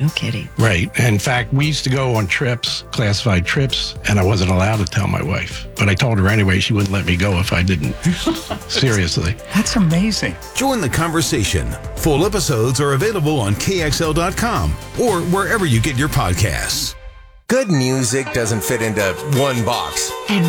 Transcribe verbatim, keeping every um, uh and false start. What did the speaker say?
No kidding. Right. In fact, we used to go on trips, classified trips, and I wasn't allowed to tell my wife. But I told her anyway. She wouldn't let me go if I didn't. Seriously. That's amazing. Join the conversation. Full episodes are available on K X L dot com or wherever you get your podcasts. Good music doesn't fit into one box. And